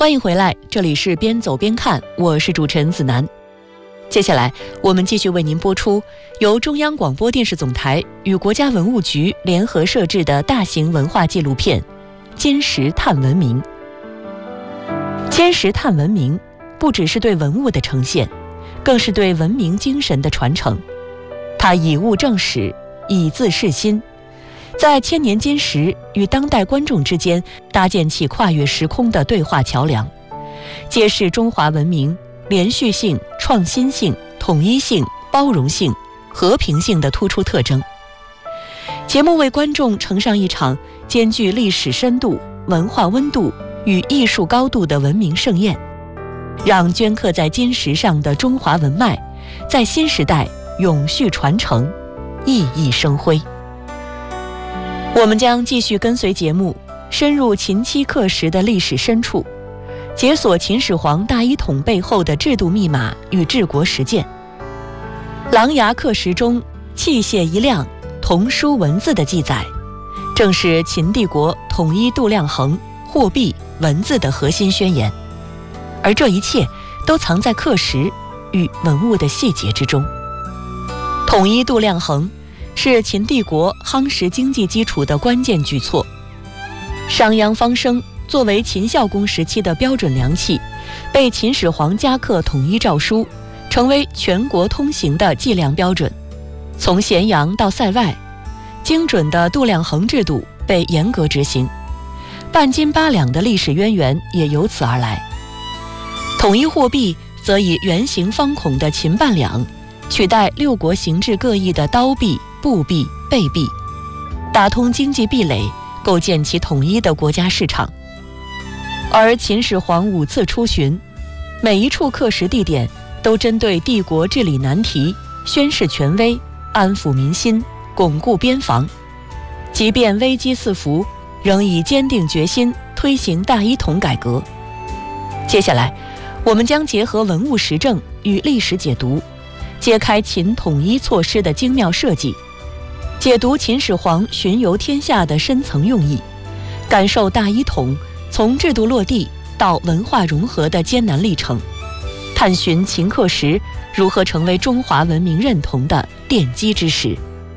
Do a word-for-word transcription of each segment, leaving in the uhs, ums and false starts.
欢迎回来，这里是边走边看，我是主持人子楠。接下来我们继续为您播出由中央广播电视总台与国家文物局联合摄制的大型文化纪录片《坚石探文明》。坚石探文明不只是对文物的呈现，更是对文明精神的传承。它以物证史，以字示心，在千年坚石与当代观众之间搭建起跨越时空的对话桥梁，揭示中华文明连续性、创新性、统一性、包容性、和平性的突出特征。节目为观众呈上一场兼具历史深度、文化温度与艺术高度的文明盛宴，让镌刻在坚石上的中华文脉在新时代永续传承，熠熠生辉。我们将继续跟随节目，深入秦期刻石的历史深处，解锁秦始皇大一统背后的制度密码与治国实践。琅琊刻石中器械一亮、铜书文字的记载，正是秦帝国统一度量衡、货币、文字的核心宣言，而这一切都藏在刻石与文物的细节之中。统一度量衡是秦帝国夯实经济基础的关键举措。商鞅方生作为秦孝公时期的标准量器，被秦始皇加刻统一诏书，成为全国通行的计量标准。从咸阳到塞外，精准的度量衡制度被严格执行，半斤八两的历史渊源也由此而来。统一货币则以圆形方孔的秦半两取代六国形制各异的刀币、布币、贝币，打通经济壁垒，构建其统一的国家市场。而秦始皇五次出巡，每一处刻石地点都针对帝国治理难题，宣示权威，安抚民心，巩固边防。即便危机四伏，仍以坚定决心推行大一统改革。接下来我们将结合文物实证与历史解读，揭开秦统一措施的精妙设计，解读秦始皇巡游天下的深层用意，感受大一统从制度落地到文化融合的艰难历程，探寻秦刻石如何成为中华文明认同的奠基之石。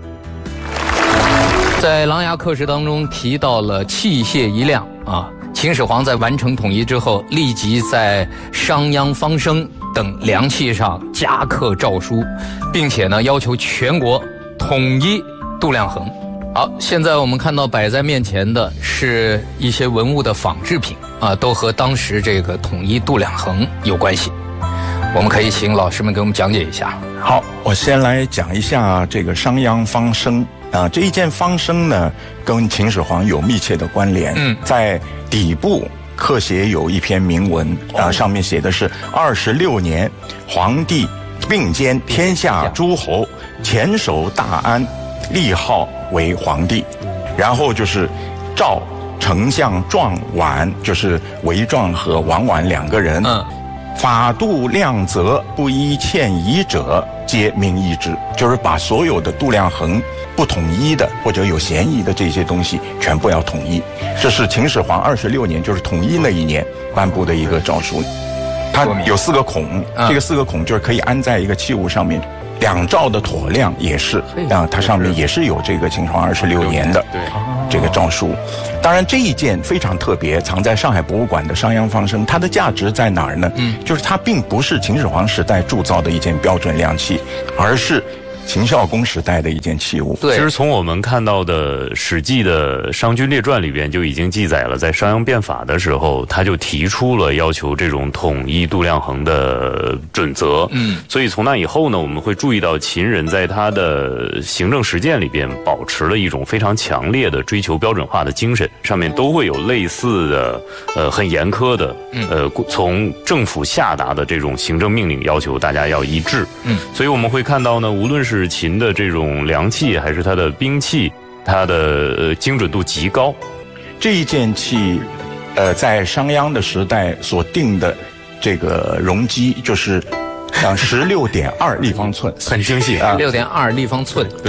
在琅琊刻石当中提到了器械一亮啊，秦始皇在完成统一之后，立即在商鞅、方生等良器上加刻诏书，并且呢要求全国统一度量衡。好，现在我们看到摆在面前的是一些文物的仿制品啊，都和当时这个统一度量衡有关系。我们可以请老师们给我们讲解一下。 好，我先来讲一下这个商鞅方生啊，这一件方生呢跟秦始皇有密切的关联。嗯，在底部刻写有一篇铭文啊，上面写的是二十六年，皇帝并兼天下诸侯，前守大安，立号为皇帝。然后就是赵丞相壮绾，就是韦壮和王绾两个人。嗯，法度量则，不依欠夷者，皆明一之，就是把所有的度量衡不统一的或者有嫌疑的这些东西全部要统一。这是秦始皇二十六年，就是统一那一年颁布的一个诏书。它有四个孔，这个四个孔就是可以安在一个器物上面。两兆的妥量也是啊，它上面也是有这个秦始皇二十六年的这个诏书。当然这一件非常特别，藏在上海博物馆的商鞅方生，它的价值在哪儿呢？嗯，就是它并不是秦始皇时代铸造的一件标准量器，而是秦孝公时代的一件器物。 对，其实从我们看到的《史记》的《商君列传》里边就已经记载了，在商鞅变法的时候，他就提出了要求这种统一度量衡的准则。嗯，所以从那以后呢，我们会注意到秦人在他的行政实践里边保持了一种非常强烈的追求标准化的精神，上面都会有类似的呃很严苛的呃从政府下达的这种行政命令，要求大家要一致。嗯，所以我们会看到呢，无论是是秦的这种良器还是它的兵器，它的呃精准度极高。 这一件器呃在商鞅的时代所定的这个容积就是像十六点二立方寸， 很精细啊，六点二立方寸。 它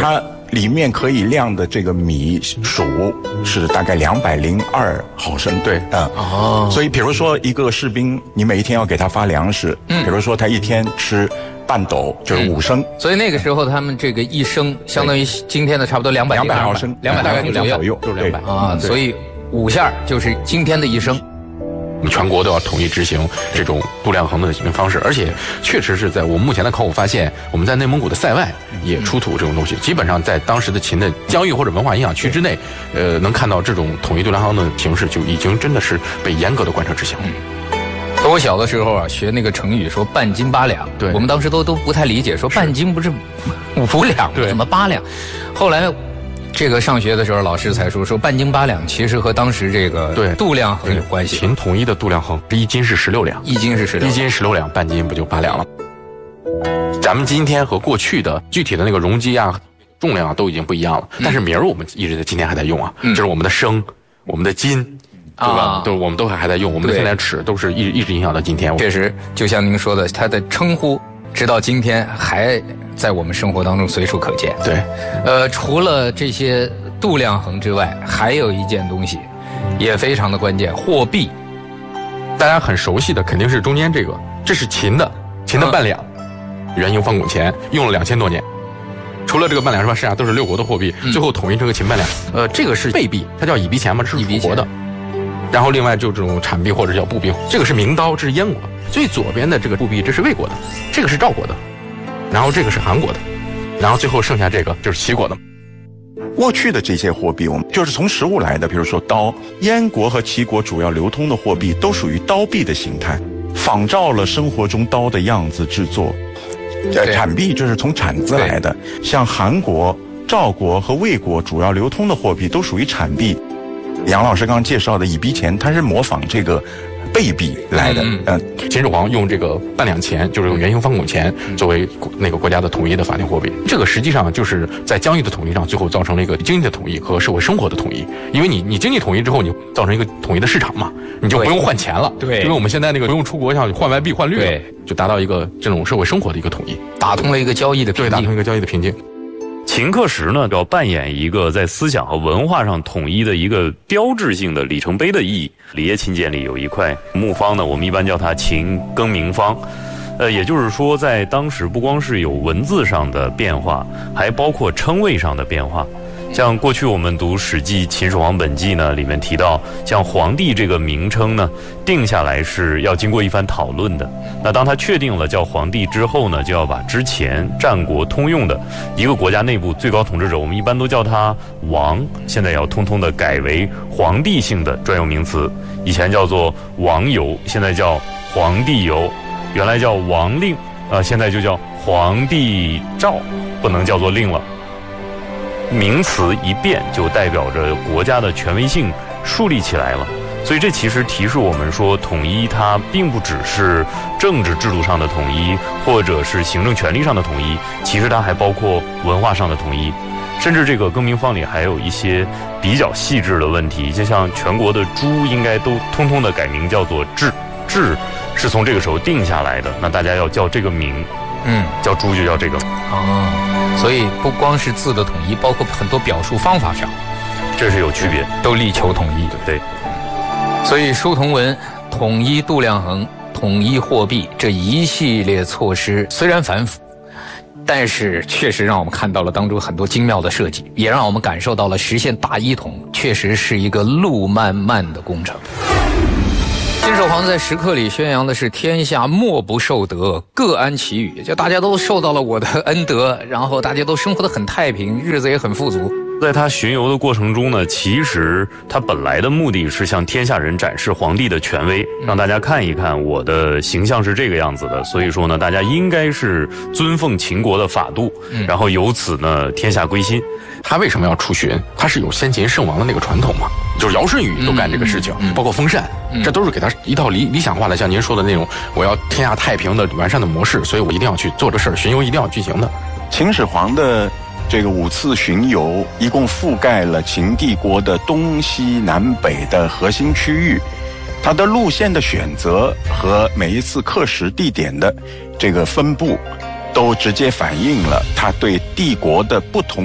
里面可以酿的这个米数是大概两百零二毫升。 对， 嗯，哦，所以比如说一个士兵，你每一天要给他发粮食，嗯，比如说他一天吃半斗，就是五升。 所以那个时候他们这个一升相当于今天的差不多两百两百毫升， 两百毫升左右， 就是两百啊，所以五下就是今天的一升。 我们全国都要统一执行这种度量衡的行方式，而且确实是在我们目前的考古发现，我们在内蒙古的塞外也出土这种东西，基本上在当时的秦的疆域或者文化影响区之内，呃，能看到这种统一度量衡的形式，就已经真的是被严格的贯彻执行。 嗯，我小的时候啊，学那个成语说半斤八两， 对， 我们当时都都不太理解，说半斤不是五两，怎么八两？后来。这个上学的时候，老师才说说半斤八两，其实和当时这个对度量衡有关系。 秦统一的度量衡，一斤是十六两， 一斤是十六， 一斤十六两，半斤不就八两了？咱们今天和过去的具体的那个容积啊、重量啊都已经不一样了，嗯、但是名儿我们一直在今天还在用啊，嗯、就是我们的升、我们的斤，对吧？啊、都我们都还还在用，我们的现在尺都是一一直影响到今天。 确实，就像您说的，它的称呼直到今天还在我们生活当中随处可见。 对， 呃，除了这些度量衡之外，还有一件东西也非常的关键，货币。 大家很熟悉的肯定是中间这个，这是秦的，秦的半两，嗯、元营方拱钱，用了两千多年。除了这个半两之外，剩下都是六国的货币，嗯、最后统一成个秦半两。呃，这个是贝币，它叫乙币钱嘛，这是楚国的。然后另外就这种产币或者叫布币，这个是明刀，这是燕国。最左边的这个布币，这是魏国的，这个是赵国的。然后这个是韩国的，然后最后剩下这个就是齐国的。 过去的这些货币，我们就是从实物来的，比如说刀，燕国和齐国主要流通的货币都属于刀币的形态，仿照了生活中刀的样子制作。呃，铲币就是从铲子来的，像韩国、赵国和魏国主要流通的货币都属于铲币。杨老师刚刚介绍的乙币钱，它是模仿这个贝币来的。嗯， 呃、秦始皇用这个半两钱，就是用元营方拱钱作为那个国家的统一的法定货币。这个实际上就是在疆域的统一上，最后造成了一个经济的统一和社会生活的统一。因为你你经济统一之后，你造成一个统一的市场嘛，你就不用换钱了。 对， 因为我们现在那个不用出国像换外币换率了，就达到一个这种社会生活的一个统一， 打通了一个交易的瓶颈， 对，打通一个交易的瓶颈。 秦刻石呢，要扮演一个在思想和文化上统一的一个标志性的里程碑的意义。里耶秦简里有一块木方呢，我们一般叫它秦更名方。呃，也就是说，在当时不光是有文字上的变化，还包括称谓上的变化。像过去我们读《史记·秦始皇本纪》呢，里面提到，像皇帝这个名称呢，定下来是要经过一番讨论的。那当他确定了叫皇帝之后呢，就要把之前战国通用的一个国家内部最高统治者，我们一般都叫他王，现在要通通的改为皇帝性的专有名词。以前叫做王游，现在叫皇帝游；原来叫王令，呃，现在就叫皇帝诏，不能叫做令了。名词一变，就代表着国家的权威性树立起来了。所以这其实提示我们说，统一它并不只是政治制度上的统一，或者是行政权力上的统一，其实它还包括文化上的统一。甚至这个更名方里还有一些比较细致的问题，就像全国的猪应该都通通的改名叫做雉，雉是从这个时候定下来的，那大家要叫这个名，嗯，叫猪就叫这个。 哦，所以不光是字的统一，包括很多表述方法上， 这是有区别， 都力求统一。 对， 所以书同文、统一度量衡、统一货币这一系列措施虽然繁复，但是确实让我们看到了当中很多精妙的设计，也让我们感受到了实现大一统确实是一个路漫漫的工程。秦始皇在石刻里宣扬的是天下莫不受德，各安其语，就大家都受到了我的恩德，然后大家都生活得很太平，日子也很富足。 在他巡游的过程中呢，其实他本来的目的是向天下人展示皇帝的权威，让大家看一看我的形象是这个样子的。所以说呢，大家应该是尊奉秦国的法度，然后由此呢，天下归心。 他为什么要出巡？他是有先秦圣王的那个传统嘛，就是尧舜禹都干这个事情，嗯嗯、包括封禅，嗯、这都是给他一套理理想化的，像您说的那种，我要天下太平的完善的模式，所以我一定要去做这事儿，巡游一定要进行的。 秦始皇的这个五次巡游，一共覆盖了秦帝国的东西南北的核心区域，它的路线的选择和每一次刻石地点的这个分布，都直接反映了他对帝国的不同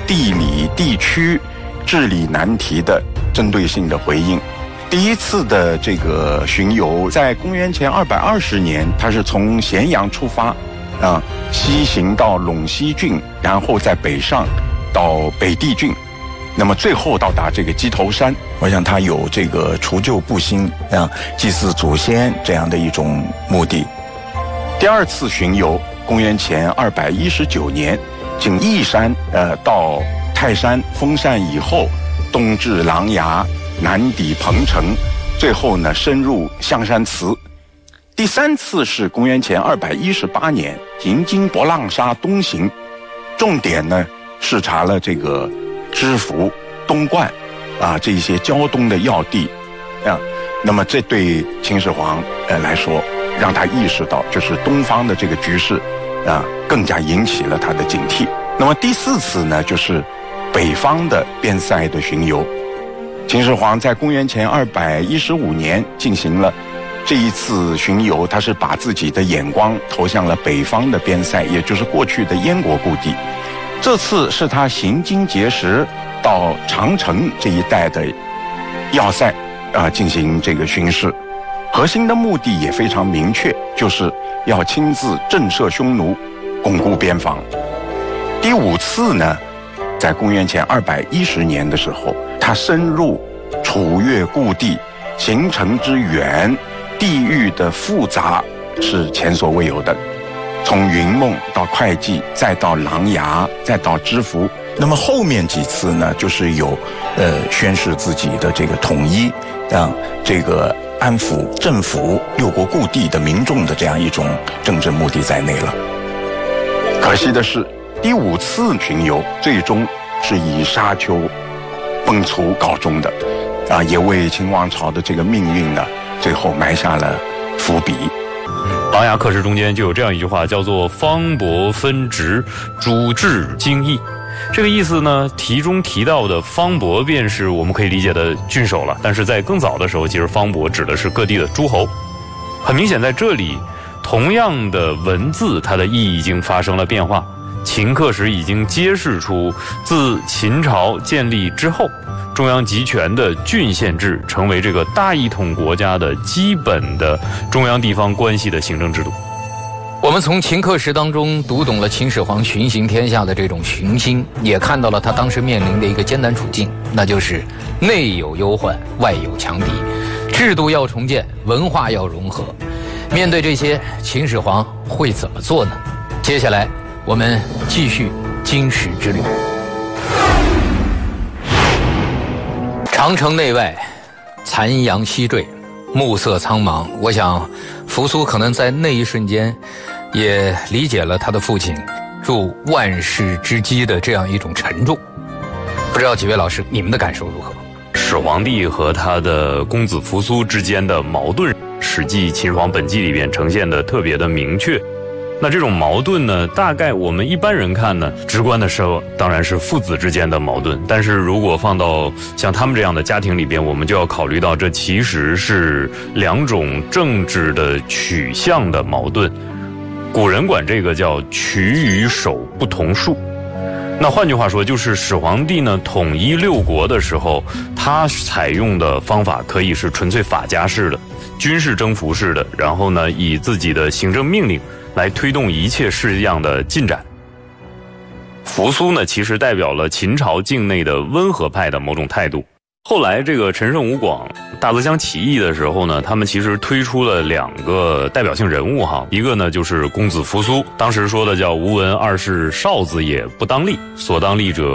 地理地区治理难题的针对性的回应。第一次的这个巡游在公元前二百二十年，他是从咸阳出发，啊，西行到陇西郡，然后再北上到北地郡，那么最后到达这个鸡头山。我想他有这个除旧布新啊，祭祀祖先这样的一种目的。第二次巡游，公元前二百一十九年，经义山，呃，到泰山封禅以后，东至琅琊，南抵彭城，最后呢深入象山祠。第三次是公元前二百一十八年，行经博浪沙东行，重点呢视察了这个知府、东莞啊这些胶东的要地啊。那么这对秦始皇呃来说，让他意识到就是东方的这个局势啊，更加引起了他的警惕。那么第四次呢，就是北方的边塞的巡游。秦始皇在公元前二百一十五年进行了这一次巡游，他是把自己的眼光投向了北方的边塞，也就是过去的燕国故地。这次是他行经碣石到长城这一带的要塞啊进行这个巡视，核心的目的也非常明确，就是要亲自震慑匈奴，巩固边防。第五次呢，在公元前二百一十年的时候，他深入楚越故地，行程之远，地域的复杂是前所未有的。从云梦到会稽，再到琅琊，再到知府。那么后面几次呢，就是有呃宣示自己的这个统一，让这个安抚政府六国故地的民众的这样一种政治目的在内了。可惜的是，第五次巡游最终是以沙丘崩殂告终的，啊，也为秦王朝的这个命运呢，最后埋下了伏笔。 琅琊刻石中间就有这样一句话，叫做方伯分直，主治精义。这个意思呢，题中提到的方伯便是我们可以理解的郡守了，但是在更早的时候，其实方伯指的是各地的诸侯。很明显，在这里同样的文字，它的意义已经发生了变化。秦刻石已经揭示出，自秦朝建立之后，中央集权的郡县制成为这个大一统国家的基本的中央地方关系的行政制度。 我们从秦刻石当中读懂了秦始皇巡行天下的这种雄心，也看到了他当时面临的一个艰难处境，那就是内有忧患，外有强敌，制度要重建，文化要融合。面对这些，秦始皇会怎么做呢？接下来我们继续金石之旅。长城内外，残阳西坠，暮色苍茫。我想扶苏可能在那一瞬间也理解了他的父亲入万世之基的这样一种沉重。不知道几位老师，你们的感受如何？ 始皇帝和他的公子扶苏之间的矛盾，《史记·秦始皇本纪》里边呈现的特别的明确。那这种矛盾呢，大概我们一般人看呢，直观的说当然是父子之间的矛盾，但是如果放到像他们这样的家庭里边，我们就要考虑到这其实是两种政治的取向的矛盾。古人管这个叫取与守不同术。那换句话说，就是始皇帝呢统一六国的时候，他采用的方法可以是纯粹法家式的、军事征服式的，然后呢以自己的行政命令来推动一切事项的进展。扶苏呢，其实代表了秦朝境内的温和派的某种态度。后来这个陈胜吴广大泽乡起义的时候呢，他们其实推出了两个代表性人物哈，一个呢就是公子扶苏，当时说的叫吾闻二世少子也，不当立，所当立者